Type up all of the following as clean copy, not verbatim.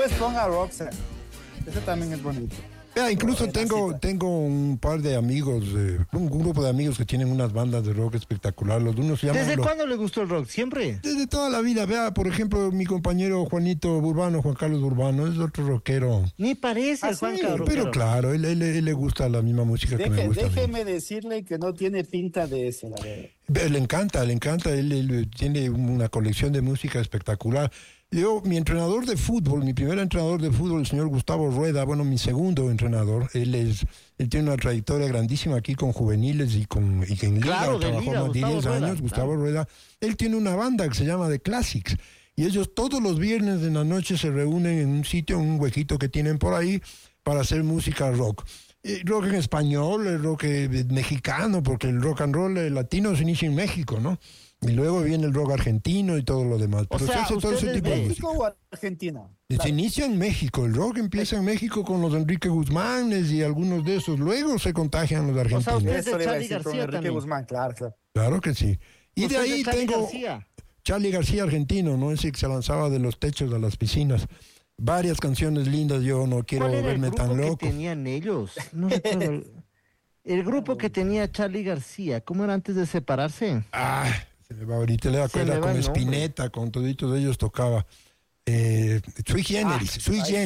les ponga Roxanne. Ese también es bonito. Incluso tengo un par de amigos, un grupo de amigos que tienen unas bandas de rock espectacular. Los unos se llaman ¿Desde cuándo le gustó el rock? ¿Siempre? Desde toda la vida. Vea, por ejemplo, mi compañero Juan Carlos Urbano, es otro rockero. Ni parece Juan Carlos. Pero claro, él le gusta la misma música que me gusta. Déjeme decirle que no tiene pinta de eso, la verdad. Le encanta. Él tiene una colección de música espectacular. Mi entrenador de fútbol, mi primer entrenador de fútbol, el señor Gustavo Rueda, mi segundo entrenador, él tiene una trayectoria grandísima aquí con juveniles y en Liga, trabajó más de 10 años, Gustavo Rueda. Él tiene una banda que se llama The Classics, y ellos todos los viernes de la noche se reúnen en un sitio, en un huequito que tienen por ahí, para hacer música rock. Rock en español, el rock mexicano, porque el rock and roll latino se inicia en México, ¿no? Y luego viene el rock argentino y todo lo demás. Pero se hace todo ese tipo de ¿México o Argentina? Se inicia en México, el rock empieza en México con los Enrique Guzmánes y algunos de esos, luego se contagian los argentinos. O sea, usted es de Charly García Enrique también. Guzmán, claro. Claro que sí. Y de ahí tengo García. Charly García argentino, ¿no? Ese que se lanzaba de los techos a las piscinas. Varias canciones lindas, yo no quiero verme tan loco. ¿Qué tenían ellos? No recuerdo. El grupo que tenía Charly García, ¿cómo era antes de separarse? Se me va ahorita, le acuerda con Spinetta, con toditos ellos tocaba. Sui Generis.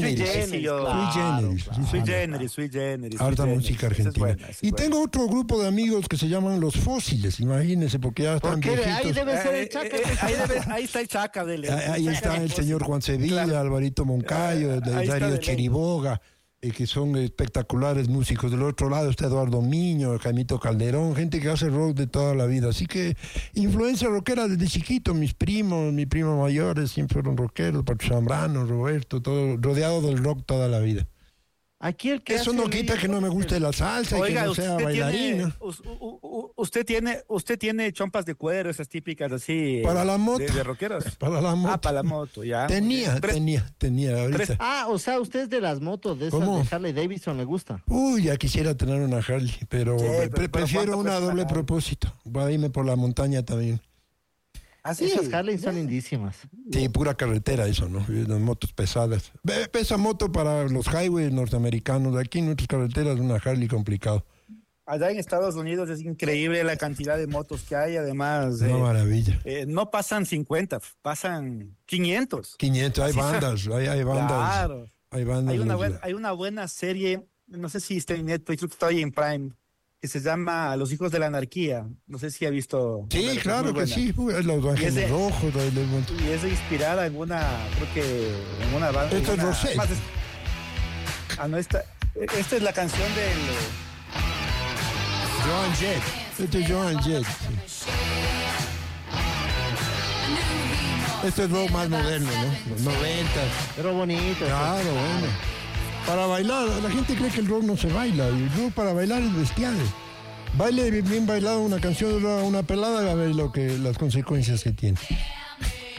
Harta música argentina. Y tengo otro grupo de amigos que se llaman Los Fósiles, imagínense, porque ya están viejitos. Ahí debe ser el Chaca. Ahí está el Chaca. Ahí está el señor Juan Sevilla, claro. Alvarito Moncayo, Darío Cheriboga, que son espectaculares músicos. Del otro lado está Eduardo Miño, Jaimito Calderón, gente que hace rock de toda la vida. Así que influencia rockera desde chiquito. Mis primos mayores siempre fueron rockeros, Pacho Zambrano, Roberto, todo rodeado del rock toda la vida. Aquí el que eso no quita que no me guste la salsa. Oiga, y que no sea bailarina. Usted tiene chompas de cuero, esas típicas así. Para la moto. De rockeros. Para la moto. Para la moto, ya. Tenía ahorita. O sea, usted es de las motos, de esas de Harley Davidson, ¿le gusta? Uy, ya quisiera tener una Harley, pero prefiero una doble propósito. Voy a irme por la montaña también. Así esas Harley son lindísimas. Sí, pura carretera eso, ¿no? Las motos pesadas. Esa moto para los highways norteamericanos. Aquí en nuestras carreteras una Harley complicado. Allá en Estados Unidos es increíble la cantidad de motos que hay, además. Una maravilla. No pasan 50, pasan 500. 500, hay bandas, hay bandas. Claro. Hay bandas. Hay una buena serie, no sé si está en Netflix, creo que está ahí en Prime, que se llama Los Hijos de la Anarquía. No sé si ha visto. Sí, claro que sí. Los Ángeles Rojos. Y es inspirada en una, creo que en una banda. Esto es Rosé. No, esta es la canción del Joan Jett. Este es Joan Jett. Esto es rock más moderno, ¿no? Los 90. Pero bonito. Claro, bueno. Para bailar, la gente cree que el rock no se baila. Y el rock para bailar es bestial. Baile bien bailado una canción, una pelada, a ver las consecuencias que tiene.